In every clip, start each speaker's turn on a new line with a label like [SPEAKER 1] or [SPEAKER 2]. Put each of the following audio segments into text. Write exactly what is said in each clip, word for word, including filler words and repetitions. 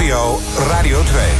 [SPEAKER 1] NPO Radio twee.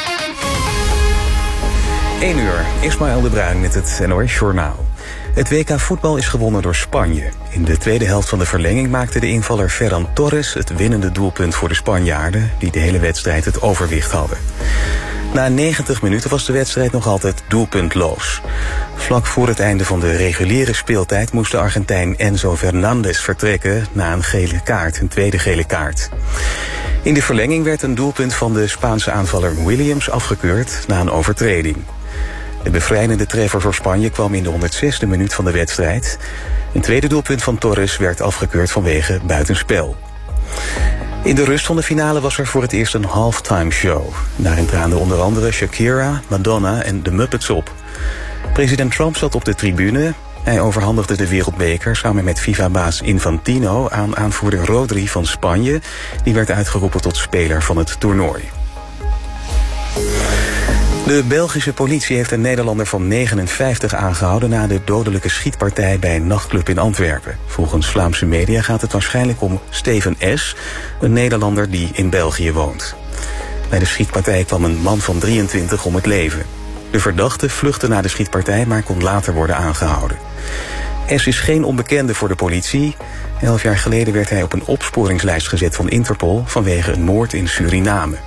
[SPEAKER 2] één uur, Ismaël de Bruin met het N O S Journaal. Het W K voetbal is gewonnen door Spanje. In de tweede helft van de verlenging maakte de invaller Ferran Torres het winnende doelpunt voor de Spanjaarden, die de hele wedstrijd het overwicht hadden. Na negentig minuten was de wedstrijd nog altijd doelpuntloos. Vlak voor het einde van de reguliere speeltijd moest de Argentijn Enzo Fernandez vertrekken na een gele kaart, een tweede gele kaart. In de verlenging werd een doelpunt van de Spaanse aanvaller Williams afgekeurd na een overtreding. De bevrijdende treffer voor Spanje kwam in de honderdzesde minuut van de wedstrijd. Een tweede doelpunt van Torres werd afgekeurd vanwege buitenspel. In de rust van de finale was er voor het eerst een halftime show. Daarin traanden onder andere Shakira, Madonna en de Muppets op. President Trump zat op de tribune. Hij overhandigde de wereldbeker samen met FIFA-baas Infantino aan aanvoerder Rodri van Spanje. Die werd uitgeroepen tot speler van het toernooi. De Belgische politie heeft een Nederlander van negenenvijftig aangehouden na de dodelijke schietpartij bij een nachtclub in Antwerpen. Volgens Vlaamse media gaat het waarschijnlijk om Steven S., een Nederlander die in België woont. Bij de schietpartij kwam een man van drieëntwintig om het leven. De verdachte vluchtte na de schietpartij, maar kon later worden aangehouden. S is geen onbekende voor de politie. Elf jaar geleden werd hij op een opsporingslijst gezet van Interpol vanwege een moord in Suriname.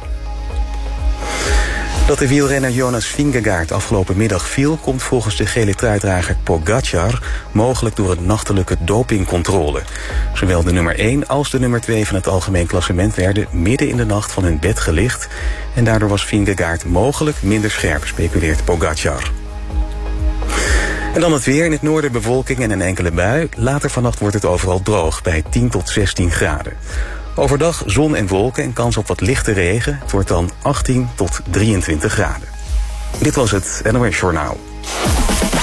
[SPEAKER 2] Dat de wielrenner Jonas Vingegaard afgelopen middag viel, komt volgens de gele truidrager Pogacar mogelijk door een nachtelijke dopingcontrole. Zowel de nummer één als de nummer twee van het algemeen klassement werden midden in de nacht van hun bed gelicht en daardoor was Vingegaard mogelijk minder scherp, speculeert Pogacar. En dan het weer. In het noorden bewolking en een enkele bui. Later vannacht wordt het overal droog bij tien tot zestien graden. Overdag zon en wolken en kans op wat lichte regen. Het wordt dan achttien tot drieëntwintig graden. Dit was het N O S Journaal.